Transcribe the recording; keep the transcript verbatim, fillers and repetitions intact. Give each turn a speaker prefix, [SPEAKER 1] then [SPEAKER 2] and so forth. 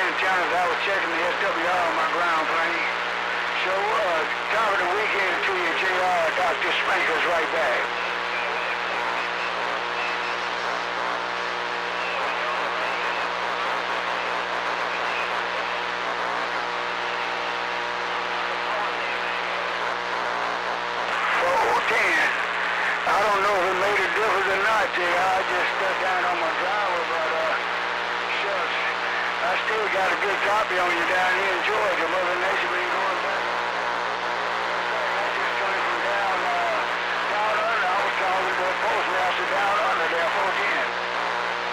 [SPEAKER 1] antennas. I was checking the S W R on my ground plane. So, uh, top of the weekend to you, J R. Doctor Sprinkles right back. I don't know if it made a difference or not, J R. I just stuck down on my driver, but, uh, shucks. I still got a good copy on you down here in Georgia. Mother Nature been going